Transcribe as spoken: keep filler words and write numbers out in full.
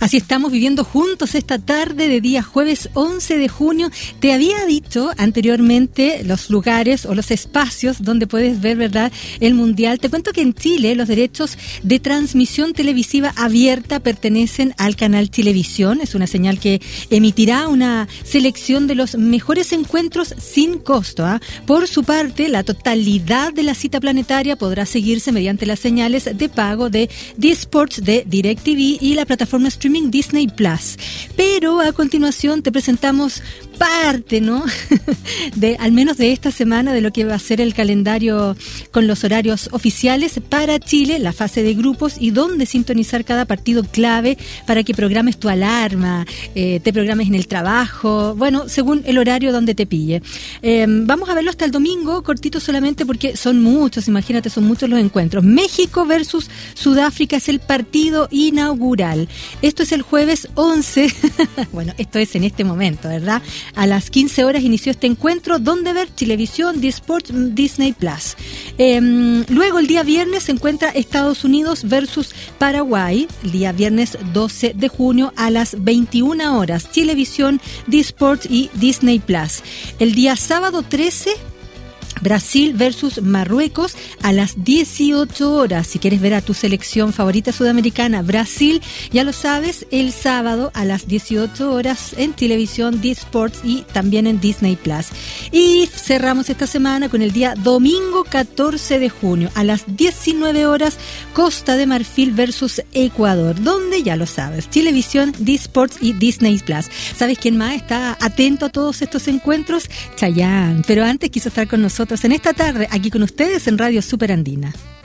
Así estamos viviendo juntos esta tarde de día jueves once de junio. Te había dicho anteriormente los lugares o los espacios donde puedes ver, ¿verdad?, el Mundial. Te cuento que en Chile los derechos de transmisión televisiva abierta pertenecen al canal Chilevisión. Es una señal que emitirá una selección de los mejores encuentros sin costo, ¿eh? Por su parte, la totalidad de la cita planetaria podrá seguirse mediante las señales de pago de D-Sports de DirecTV y la plataforma streaming Disney Plus. Pero a continuación te presentamos parte, ¿no?, de al menos de esta semana de lo que va a ser el calendario con los horarios oficiales para Chile, la fase de grupos y dónde sintonizar cada partido clave para que programes tu alarma, eh, te programes en el trabajo, bueno, según el horario donde te pille. Eh, vamos a verlo hasta el domingo, cortito solamente porque son muchos, imagínate, son muchos los encuentros. México versus Sudáfrica es el partido inaugural. Esto es el jueves once, bueno, esto es en este momento, ¿verdad? A las quince horas inició este encuentro, donde ver Chilevisión, D-Sports, Disney Plus. Eh, luego el día viernes se encuentra Estados Unidos versus Paraguay, el día viernes doce de junio a las veintiuna horas, Chilevisión, D-Sports y Disney Plus. El día sábado trece, Brasil versus Marruecos a las dieciocho horas. Si quieres ver a tu selección favorita sudamericana, Brasil, ya lo sabes, el sábado a las dieciocho horas en Televisión, D-Sports y también en Disney Plus. Y cerramos esta semana con el día domingo catorce de junio a las diecinueve horas, Costa de Marfil versus Ecuador, donde ya lo sabes, Televisión, D-Sports y Disney Plus. ¿Sabes quién más está atento a todos estos encuentros? Chayanne. Pero antes quiso estar con nosotros en esta tarde, aquí con ustedes en Radio Super Andina.